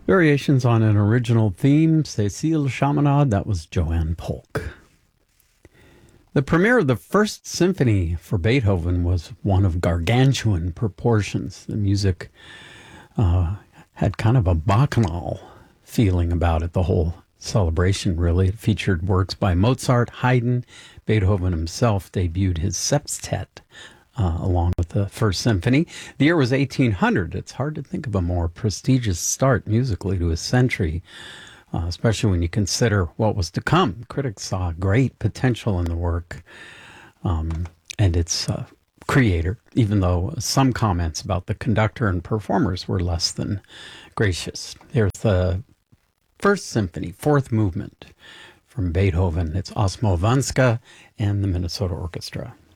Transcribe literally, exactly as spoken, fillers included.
Variations on an original theme, Cécile Chaminade, that was Joanne Polk. The premiere of the First Symphony for Beethoven was one of gargantuan proportions. The music uh, had kind of a bacchanal feeling about it, the whole celebration, really. It featured works by Mozart, Haydn. Beethoven himself debuted his sextet uh, along with the First Symphony. The year was eighteen hundred. It's hard to think of a more prestigious start musically to a century, uh, especially when you consider what was to come. Critics saw great potential in the work um, and its uh, creator, even though some comments about the conductor and performers were less than gracious. Here's the First Symphony, fourth movement from Beethoven. It's Osmo Vanska and the Minnesota Orchestra.